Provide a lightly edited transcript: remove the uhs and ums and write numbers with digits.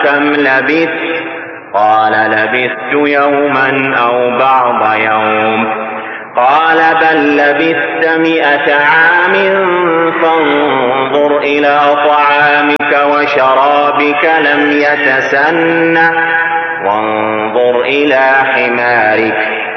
كم لبثت؟ قال لبثت يوما أو بعض يوم. قال بل لبثت 100 عام فانظر إلى طعامك وشرابك لم يتسنه وانظر إلى حمارك